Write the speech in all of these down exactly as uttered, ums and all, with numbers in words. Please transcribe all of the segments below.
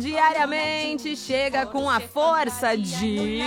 Diariamente chega com a força de...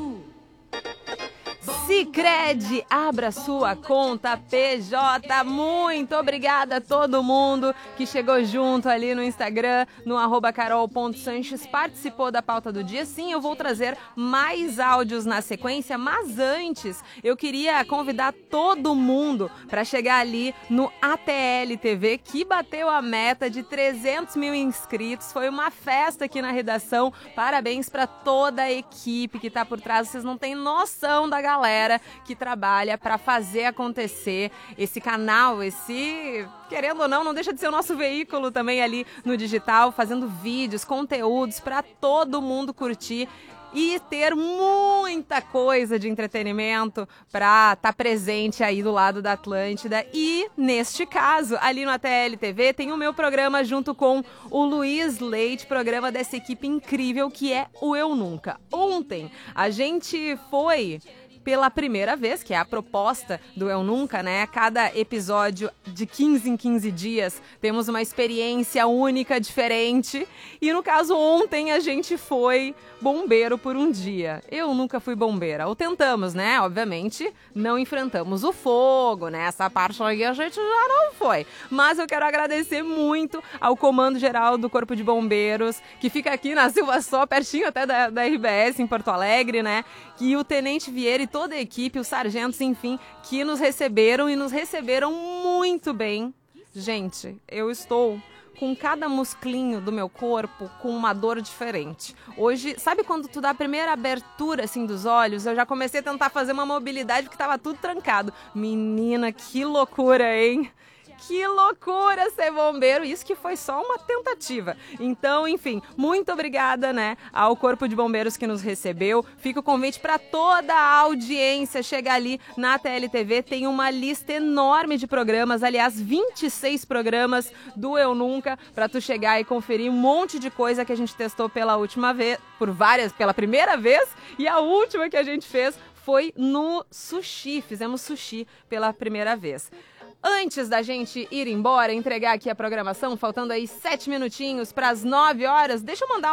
Sicredi, abra sua conta P J. Muito obrigada a todo mundo que chegou junto ali no Instagram, no arroba carol ponto sanches, participou da pauta do dia. Sim, eu vou trazer mais áudios na sequência, mas antes eu queria convidar todo mundo para chegar ali no A T L T V, que bateu a meta de trezentos mil inscritos. Foi uma festa aqui na redação. Parabéns para toda a equipe que está por trás. Vocês não têm noção da galera que trabalha para fazer acontecer esse canal, esse, querendo ou não, não deixa de ser o nosso veículo também ali no digital, fazendo vídeos, conteúdos para todo mundo curtir e ter muita coisa de entretenimento para estar tá presente aí do lado da Atlântida. E, neste caso, ali no A T L T V, tem o meu programa junto com o Luiz Leite, programa dessa equipe incrível que é o Eu Nunca. Ontem, a gente foi... pela primeira vez, que é a proposta do Eu Nunca, né? Cada episódio de quinze em quinze dias temos uma experiência única, diferente. E no caso, ontem a gente foi bombeiro por um dia. Eu nunca fui bombeira. Ou tentamos, né? Obviamente, não enfrentamos o fogo, né? Essa parte aí a gente já não foi. Mas eu quero agradecer muito ao Comando Geral do Corpo de Bombeiros, que fica aqui na Silva Só, pertinho até da, da R B S, em Porto Alegre, né? Que o Tenente Vieira e toda a equipe, os sargentos, enfim, que nos receberam e nos receberam muito bem. Gente, eu estou com cada musclinho do meu corpo com uma dor diferente. Hoje, sabe quando tu dá a primeira abertura assim dos olhos? Eu já comecei a tentar fazer uma mobilidade porque tava tudo trancado. Menina, que loucura, hein? Que loucura ser bombeiro, isso que foi só uma tentativa. Então, enfim, muito obrigada, né, ao Corpo de Bombeiros que nos recebeu. Fica o convite para toda a audiência chegar ali na A T L T V. Tem uma lista enorme de programas, aliás, vinte e seis programas do Eu Nunca, para tu chegar e conferir um monte de coisa que a gente testou pela última vez, por várias, pela primeira vez, e a última que a gente fez foi no sushi. Fizemos sushi pela primeira vez. Antes da gente ir embora, entregar aqui a programação, faltando aí sete minutinhos para as nove horas, deixa eu mandar